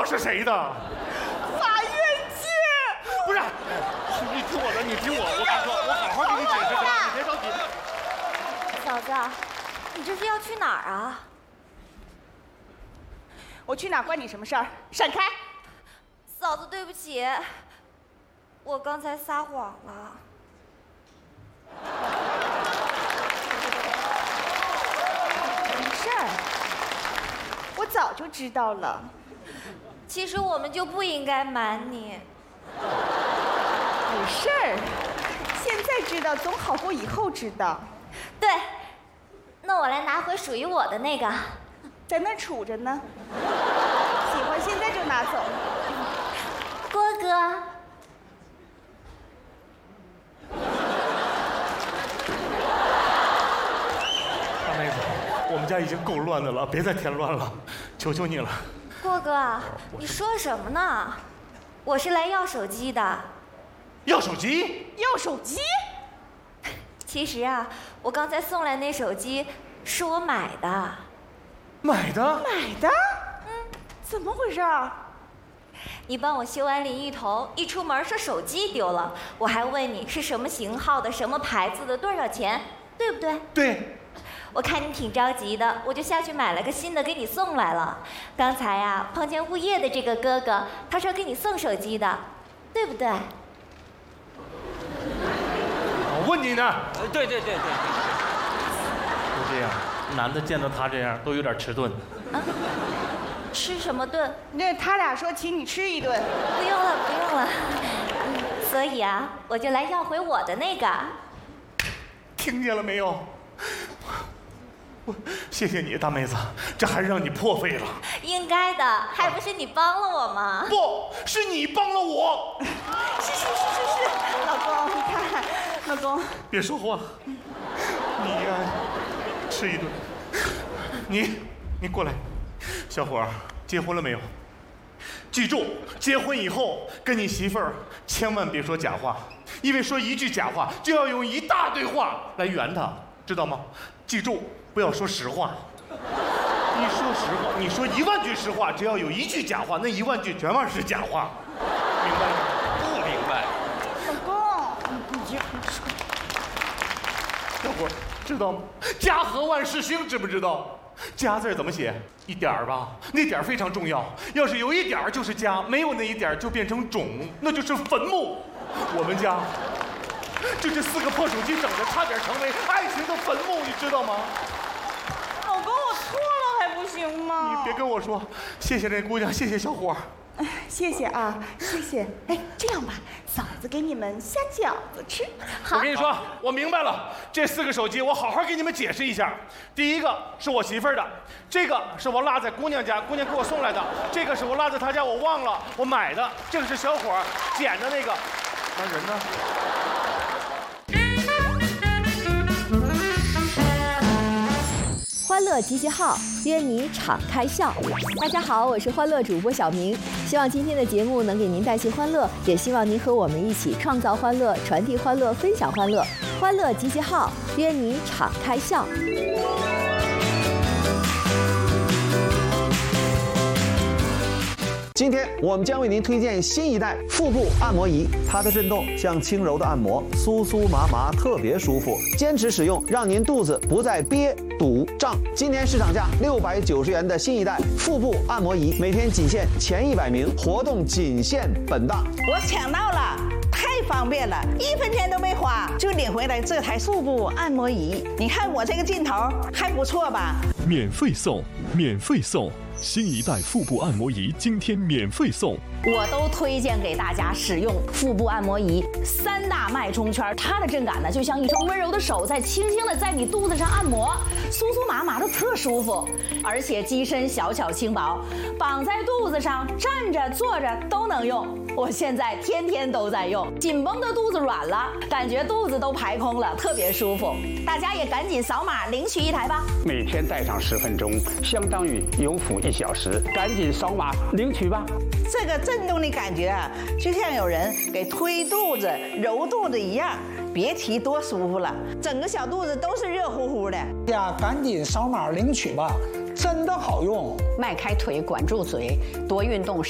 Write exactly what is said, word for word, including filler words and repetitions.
道是谁的。 法院见。 不是，你听我的，你听我，我跟你说，我好好给你解释，你别着急。 嫂子，你这是要去哪儿啊？ 我去哪儿关你什么事儿？闪开！ 嫂子，对不起，我刚才撒谎了。 没事儿，我早就知道了。 其实我们就不应该瞒你。 没事儿，现在知道总好过以后知道。 对，那我来拿回属于我的那个， 在那儿储着呢。喜欢现在就拿走。 郭哥。 大妹子，我们家已经够乱的了，别再添乱了，求求你了。 郭哥，你说什么呢？我是来要手机的。 要手机？ 要手机？ 其实啊，我刚才送来那手机是我买的。 买的？ 买的？嗯，怎么回事啊？ 你帮我修完淋浴头，一出门说手机丢了，我还问你是什么型号的、什么牌子的、多少钱，对不对？ 对。 我看你挺着急的，我就下去买了个新的给你送来了。刚才呀、啊，碰见物业的这个哥哥，他说给你送手机的，对不对？ 我问你呢。 对对对对。 就这样，男的见到他这样都有点迟钝。 啊？吃什么顿？ 那他俩说请你吃一顿。 不用了，不用了。嗯，所以啊，我就来要回我的那个。 听见了没有？我谢谢你，大妹子，这还让你破费了。 应该的，还不是你帮了我吗？ 不是你帮了我。 是是是是是，老公，你看，老公， 别说话。你呀、啊，吃一顿。你，你过来，小伙儿，结婚了没有？记住，结婚以后跟你媳妇儿千万别说假话，因为说一句假话就要用一大堆话来圆她，知道吗？记住，不要说实话。你说实话，你说一万句实话，只要有一句假话，那一万句全部是假话，明白吗？ 不明白。 老公，你你就小伙儿，知道吗？家和万事兴，知不知道？家字怎么写？一点儿吧，那点儿非常重要。要是有一点儿就是家，没有那一点儿就变成冢，那就是坟墓。我们家就这四个破手机整的，差点成为爱情的坟墓，你知道吗？ 老公，我错了还不行吗？ 你别跟我说，谢谢这姑娘，谢谢小伙儿。 哎，谢谢啊，谢谢。哎，这样吧，嫂子给你们下饺子吃。 我跟你说，我明白了，这四个手机我好好给你们解释一下。第一个是我媳妇儿的，这个是我落在姑娘家，姑娘给我送来的，这个是我落在她家，我忘了我买的，这个是小伙儿捡的那个。那人呢？ 欢乐集结号，约你敞开笑。大家好，我是欢乐主播小明，希望今天的节目能给您带去欢乐，也希望您和我们一起创造欢乐、传递欢乐、分享欢乐。欢乐集结号，约你敞开笑。 今天我们将为您推荐新一代腹部按摩仪，它的震动像轻柔的按摩，酥酥麻麻，特别舒服。坚持使用，让您肚子不再憋、堵、胀。今年市场价六百九十元的新一代腹部按摩仪，每天仅限前一百名，活动仅限本大。 我抢到了，太方便了，一分钱都没花就领回来这台腹部按摩仪。你看我这个劲头还不错吧？ 免费送，免费送。新一代腹部按摩仪今天免费送， 我都推荐给大家使用腹部按摩仪，三大脉冲圈，它的震感呢就像一双温柔的手在轻轻的在你肚子上按摩，酥酥麻麻的特舒服，而且机身小巧轻薄，绑在肚子上，站着坐着都能用。我现在天天都在用，紧绷的肚子软了，感觉肚子都排空了，特别舒服。大家也赶紧扫码领取一台吧。 每天戴上十分钟，相当于有辅一小时，赶紧扫码领取吧。 这个震动的感觉啊，就像有人给推肚子、揉肚子一样，别提多舒服了，整个小肚子都是热乎乎的。 大家赶紧扫码领取吧，真的好用。 迈开腿，管住嘴，多运动。